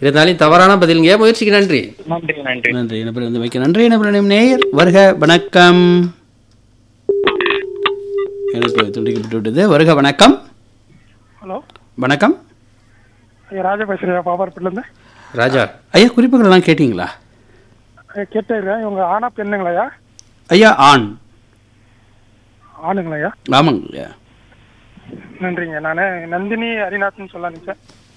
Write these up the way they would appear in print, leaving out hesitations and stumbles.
இருந்தாலும் தவறான பதிலுங்க. முயற்சிக்கு நன்றி. நன்றி நன்றி நன்றி. இணைப்பில் வந்து வைக்க நன்றி. இணைப்பில் நேயர் வருக வணக்கம். இணைப்பு துண்டிக்கப்பட்டு விட்டது. வருக வணக்கம். ஹலோ வணக்கம் ஐயா, ராஜா பேசுறியா பாப்பார்பட்டிலேருந்து? ராஜா ஐயா, குறிப்புகள் எல்லாம் கேட்டீங்களா? கேட்டேன். இவங்க ஆனா பெண்ணுங்களாயா? ஐயா ஆண். ஆணுங்களாயா? ஆமாங்க ஐயா. நன்றிங்க. நான் நந்தினி ஹரிநாத்னு சொல்ல நினைச்சேன்.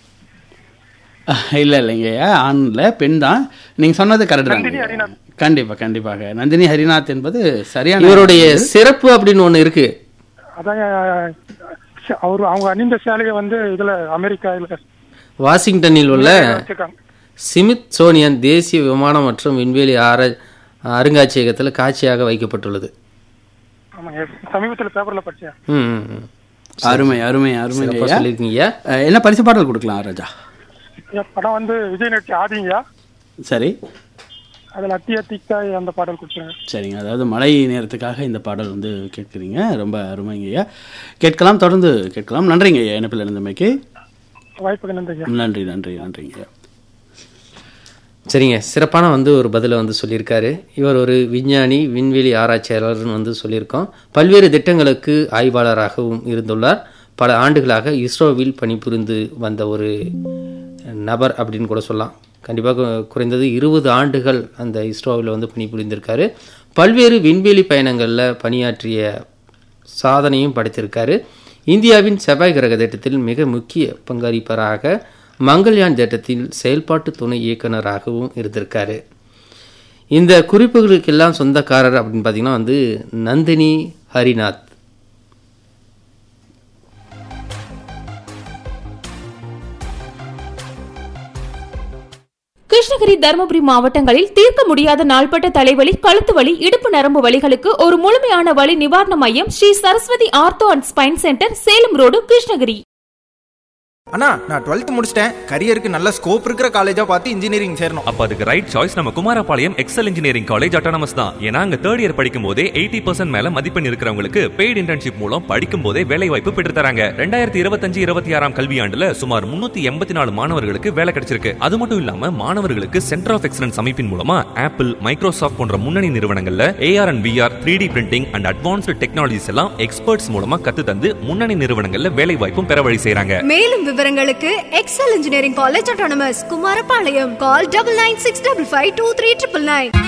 இல்லை இல்லைங்க ஐயா, ஆண்ல பெண் தான். நீங்கள் சொன்னது கரெக்ட் நந்தினி தான். ஹரிநாத். கண்டிப்பாக நந்தினி ஹரிநாத் என்பது சரியான. இவருடைய சிறப்பு அப்படின்னு ஒண்ணு இருக்கு. அதான் அவங்க அணிந்த சேலையை வந்து இதுல அமெரிக்காவில் வாஷிங்டனில் உள்ள வச்சிருக்காங்க. ஸ்மித்சோனியன் தேசிய விமானம் மற்றும் விண்வெளி அருங்காட்சியகத்தில் காட்சியாக வைக்கப்பட்டுள்ளது. ஆமாங்க, சமீபத்தில் பேப்பர்ல படிச்சேன். அருமை அருமை அருமை ஐயா. சொல்லியிருக்கீங்க. என்ன பரிசு பாடல் கொடுக்கலாம் ராஜா? படம் வந்து விஜய் நடிச்ச ஆதிங்கயா. சரி, அதில் அத்தியா திக்காய் அந்த பாடல் கொடுத்துருங்க. சரிங்க. அதாவது மழை நேரத்துக்காக இந்த பாடல் வந்து கேட்குறீங்க. ரொம்ப அருமைங்க ஐயா. கேட்கலாம், தொடர்ந்து கேட்கலாம். நன்றிங்க ஐயா இணைப்பில் இருந்தமைக்கு. வாய்ப்புக்கு நன்றிங்க. நன்றி நன்றி நன்றிங்க ஐயா. சரிங்க, சிறப்பான வந்து ஒரு பதிலை வந்து சொல்லியிருக்காரு. இவர் ஒரு விஞ்ஞானி, விண்வெளி ஆராய்ச்சியாளர்னு வந்து சொல்லியிருக்கோம். பல்வேறு திட்டங்களுக்கு ஆய்வாளராகவும் இருந்துள்ளார். பல ஆண்டுகளாக இஸ்ரோவில் பணிபுரிந்து வந்த ஒரு நபர் அப்படின்னு கூட சொல்லலாம். கண்டிப்பாக குறைந்தது 20 ஆண்டுகள் அந்த இஸ்ரோவில் வந்து பணிபுரிந்திருக்காரு. பல்வேறு விண்வெளி பயணங்களில் பணியாற்றிய சாதனையும் படைத்திருக்காரு. இந்தியாவின் செவ்வாய் கிரக திட்டத்தில் மிக முக்கிய பங்களிப்பராக மங்கள்யான் திட்டத்தில் செயல்பாட்டு துணை இயக்குநராகவும் இருந்திருக்காரு. இந்த குறிப்புகளுக்கெல்லாம் சொந்தக்காரர் அப்படின்னு பார்த்தீங்கன்னா வந்து நந்தினி ஹரிநாத். கிருஷ்ணகிரி, தருமபுரி மாவட்டங்களில் தீர்க்க முடியாத நாள்பட்ட தலைவலி, கழுத்து வலி, இடுப்பு நரம்பு வலிகளுக்கு ஒரு முழுமையான வலி நிவாரண மையம் Sri Saraswati ortho and spine centre, Salem road, Krishnagiri. அண்ணா, நான் 12th முடிச்சிட்டேன். கரியருக்கு நல்ல ஸ்கோப் இருக்கிற காலேஜா பார்த்து இன்ஜினியரிங் சேரணும். அப்ப அதுக்கு ரைட் சாய்ஸ் நம்ம Kumarapalayam XL engineering college autonomous தான். ஏன்னா அங்க 3rd இயர் படிக்கும் போதே 80% மேல மதிப்பெண் இருக்கிறவங்களுக்கு பெய்டு இன்டர்ன்ஷிப் மூலம் படிக்கும் போதே வேலை வாய்ப்பு பெற்று தராங்க. 2025-26 கல்வியாண்டுல சுமார் 384 மாணவர்களுக்கு வேலை கிடைச்சிருக்கு. அது மட்டும் இல்லாம மாணவர்களுக்கு சென்டர் ஆஃப் எக்ஸலன்ஸ் அமைப்பின் மூலமா ஆப்பிள், மைக்ரோசாஃப்ட் போன்ற முன்னணி நிறுவனங்கள்ல AR and VR, 3D printing and advanced technologies எல்லாம் எக்ஸ்பர்ட்ஸ் மூலமா கத்து தந்து முன்னணி நிறுவனங்கள்ல வேலை வாய்ப்பும் பெற வழி செய்றாங்க. மேலும் விவரங்களுக்கு XL engineering college autonomous Kumarapalayam. கால் 9965523999.